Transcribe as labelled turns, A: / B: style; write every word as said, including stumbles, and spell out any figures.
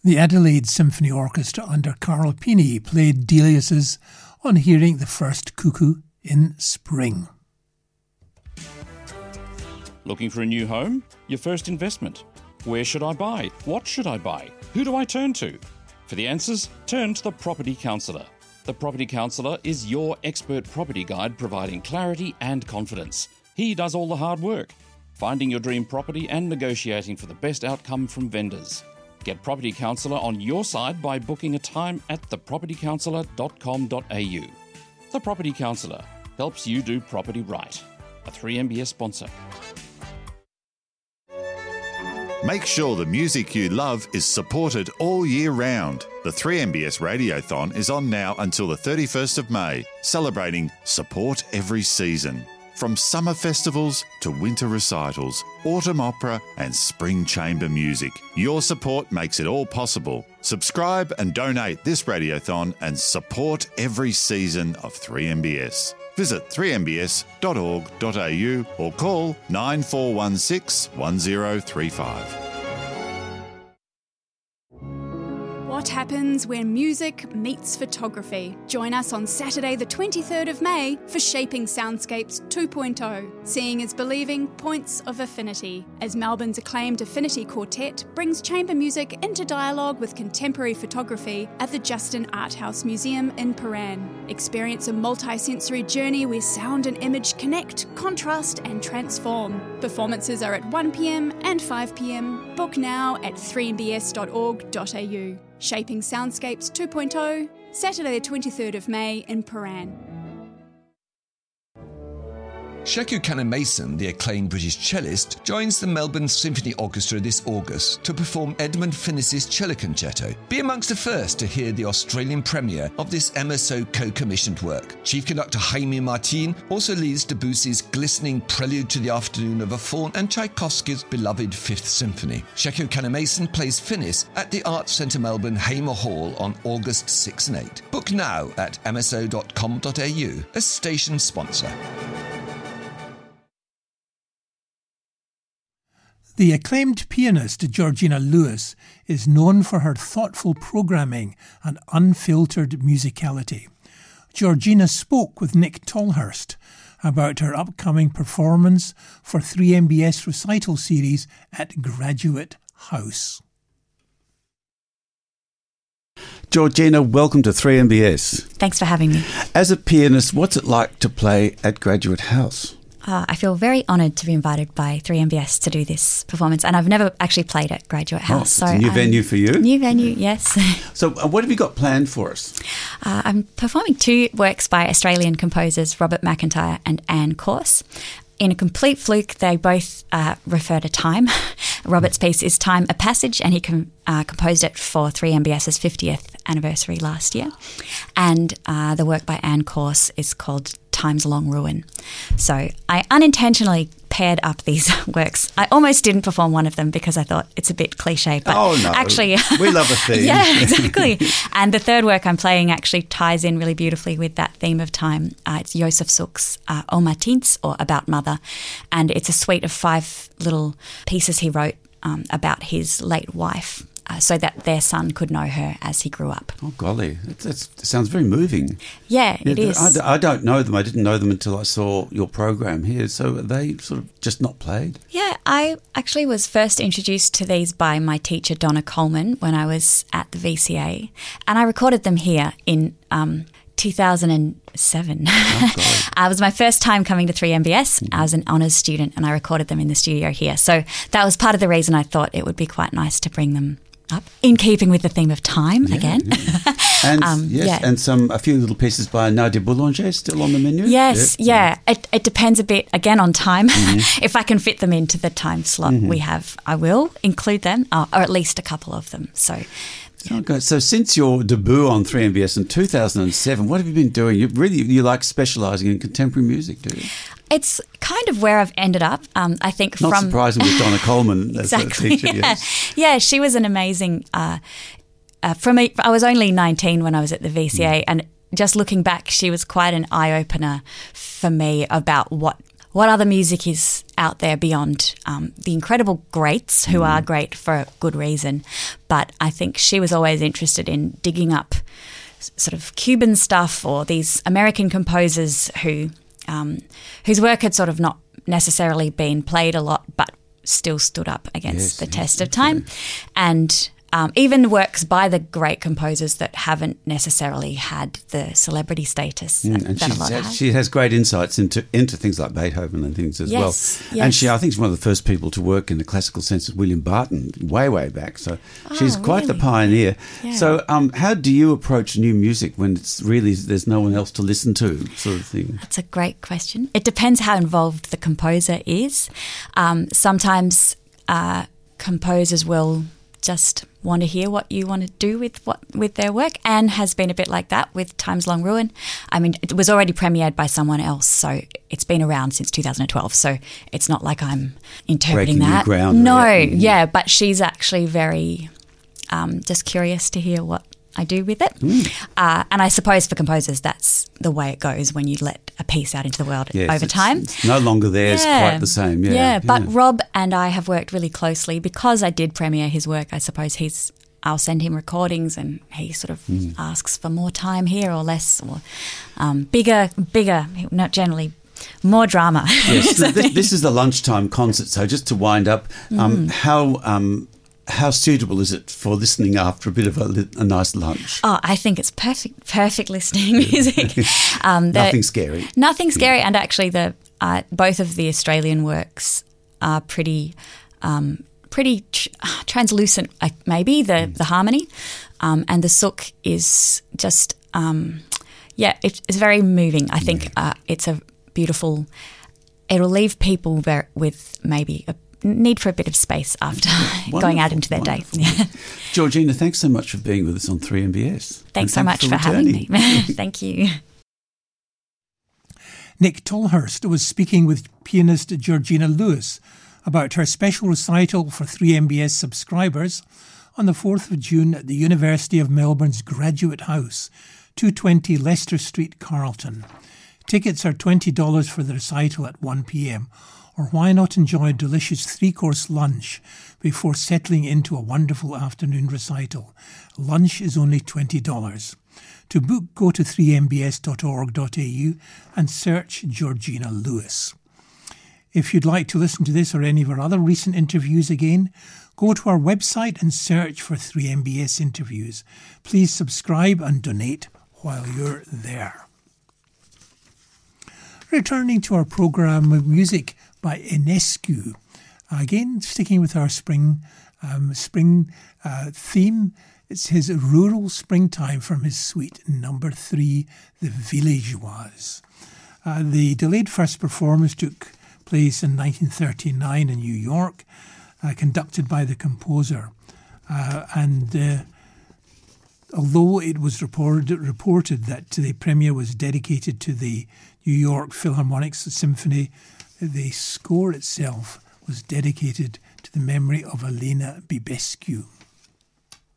A: The Adelaide Symphony Orchestra under Carl Pini played Delius's On Hearing the First Cuckoo in Spring.
B: Looking for a new home? Your first investment? Where should I buy? What should I buy? Who do I turn to? For the answers, turn to the Property Counsellor. The Property Counsellor is your expert property guide providing clarity and confidence. He does all the hard work, finding your dream property and negotiating for the best outcome from vendors. Get Property Counsellor on your side by booking a time at the property counsellor dot com dot a u. The Property Counsellor helps you do property right. A three M B S sponsor.
C: Make sure the music you love is supported all year round. The three M B S Radiothon is on now until the thirty-first of May, celebrating Support Every Season. From summer festivals to winter recitals, autumn opera and spring chamber music, your support makes it all possible. Subscribe and donate this Radiothon and support every season of three M B S. Visit three m b s dot org dot a u or call nine four one six, one zero three five.
D: What happens when music meets photography? Join us on Saturday the twenty-third of May for Shaping Soundscapes two point oh, Seeing is Believing Points of Affinity, as Melbourne's acclaimed Affinity Quartet brings chamber music into dialogue with contemporary photography at the Justin Art House Museum in Paran. Experience a multi-sensory journey where sound and image connect, contrast and transform. Performances are at one p m and five p m. Book now at three m b s dot org dot a u. Shaping Soundscapes two point oh, Saturday the twenty-third of May in Paran.
E: Sheku Kanneh-Mason, the acclaimed British cellist, joins the Melbourne Symphony Orchestra this August to perform Edmund Finnis's Cello Concerto. Be amongst the first to hear the Australian premiere of this M S O co-commissioned work. Chief conductor Jaime Martin also leads Debussy's glistening Prelude to the Afternoon of a Faun and Tchaikovsky's beloved Fifth Symphony. Sheku Kanneh-Mason plays Finnis at the Arts Centre Melbourne Hamer Hall on August sixth and eighth. Book now at m s o dot com dot a u, a station sponsor.
A: The acclaimed pianist Georgina Lewis is known for her thoughtful programming and unfiltered musicality. Georgina spoke with Nick Tolhurst about her upcoming performance for three M B S recital series at Graduate House.
F: Georgina, welcome to three M B S.
G: Thanks for having me.
F: As a pianist, what's it like to play at Graduate House?
G: Uh, I feel very honoured to be invited by three M B S to do this performance, and I've never actually played at Graduate House.
F: Oh, it's so, a new um, venue for you?
G: New venue, yes.
F: So uh, what have you got planned for us?
G: Uh, I'm performing two works by Australian composers Robert McIntyre and Anne Corse. In a complete fluke, they both uh, refer to time. Robert's piece is Time, a Passage, and he com- uh, composed it for three M B S's fiftieth anniversary last year. And uh, the work by Anne Corse is called Time's Long Ruin. So I unintentionally paired up these works. I almost didn't perform one of them because I thought it's a bit cliche, but
F: oh, no.
G: actually...
F: we love a theme.
G: Yeah, exactly. And the third work I'm playing actually ties in really beautifully with that theme of time. Uh, it's Josef Suk's uh, O Matins, or About Mother, and it's a suite of five little pieces he wrote um, about his late wife, Uh, so that their son could know her as he grew up.
F: Oh, golly. That, that's, that sounds very moving.
G: Yeah, it
F: yeah,
G: is.
F: I, I don't know them. I didn't know them until I saw your program here. So are they sort of just not played?
G: Yeah, I actually was first introduced to these by my teacher, Donna Coleman, when I was at the V C A. And I recorded them here in... Um, two thousand seven. Oh, uh, it was my first time coming to three M B S. Mm-hmm. I was an honours student and I recorded them in the studio here. So that was part of the reason I thought it would be quite nice to bring them up, in keeping with the theme of time
F: yeah,
G: again.
F: Yeah. And um, yes, yeah. and some a few little pieces by Nadia Boulanger still on the menu.
G: Yes, yeah. yeah. It, it depends a bit again on time.
F: Mm-hmm.
G: If I can fit them into the time slot mm-hmm. we have, I will include them, uh, or at least a couple of them. So.
F: Yeah. Okay, so since your debut on three M B S in two thousand seven, what have you been doing? You really you like specialising in contemporary music, do you?
G: It's kind of where I've ended up. Um, I think
F: not
G: from
F: surprising with Donna Coleman as
G: exactly,
F: a teacher.
G: Yeah.
F: Yes.
G: yeah, she was an amazing. Uh, uh, from a, I was only nineteen when I was at the V C A, mm. and just looking back, she was quite an eye opener for me about what what other music is out there beyond um, the incredible greats who mm. are great for a good reason. But I think she was always interested in digging up sort of Cuban stuff or these American composers who um, whose work had sort of not necessarily been played a lot but still stood up against yes, the yes, test of time. Right. And Um, even works by the great composers that haven't necessarily had the celebrity status
F: mm,
G: that,
F: and
G: that a lot
F: has,
G: have.
F: She has great insights into into things like Beethoven and things as
G: yes,
F: well.
G: Yes.
F: And she, I think, is one of the first people to work in the classical sense of William Barton way, way back. So oh, she's quite
G: really?
F: the pioneer.
G: Yeah.
F: So um, how do you approach new music when it's really there's no one else to listen to, sort of thing?
G: That's a great question. It depends how involved the composer is. Um, sometimes uh, composers will just want to hear what you want to do with what with their work. Anne has been a bit like that with Time's Long Ruin. I mean, it was already premiered by someone else, so it's been around since two thousand twelve, so it's not like I'm interpreting
F: Breaking
G: that.
F: New ground,
G: no,
F: yeah.
G: yeah, but she's actually very um, just curious to hear what I do with it. Mm. Uh, and I suppose for composers, that's the way it goes when you let a piece out into the world
F: yes,
G: over
F: it's,
G: time.
F: It's no longer there, it's
G: yeah.
F: quite the same. Yeah,
G: yeah, but
F: yeah.
G: Rob and I have worked really closely because I did premiere his work. I suppose he's, I'll send him recordings and he sort of mm. asks for more time here or less or um, bigger, bigger, not generally more drama.
F: Yes, this, this is the lunchtime concert. So just to wind up, um, mm. how... Um, How suitable is it for listening after a bit of a, a nice lunch?
G: Oh, I think it's perfect, perfect listening music.
F: um, nothing scary.
G: Nothing scary, yeah. And actually, the uh, both of the Australian works are pretty, um, pretty tr- translucent. Uh, maybe the mm. the harmony, um, and the sook is just, um, yeah, it, it's very moving. I think yeah. uh, it's a beautiful. It'll leave people very, with maybe a need for a bit of space after going out into their day. Yeah.
F: Georgina, thanks so much for being with us on three M B S.
G: Thanks so much for, for having me. Thank you.
A: Nick Tolhurst was speaking with pianist Georgina Lewis about her special recital for three M B S subscribers on the fourth of June at the University of Melbourne's Graduate House, two twenty Leicester Street, Carlton. Tickets are twenty dollars for the recital at one p.m, or why not enjoy a delicious three-course lunch before settling into a wonderful afternoon recital? Lunch is only twenty dollars. To book, go to three m b s dot org dot a u and search Georgina Lewis. If you'd like to listen to this or any of our other recent interviews again, go to our website and search for three M B S interviews. Please subscribe and donate while you're there. Returning to our programme of music by Enescu. Again, sticking with our spring um, spring uh, theme, it's his Rural Springtime from his suite number three, The Villageoise. Uh, the delayed first performance took place in nineteen thirty-nine in New York, uh, conducted by the composer. Uh, and uh, although it was reported, reported that the premiere was dedicated to the New York Philharmonic Symphony, the score itself was dedicated to the memory of Elena Bibescu.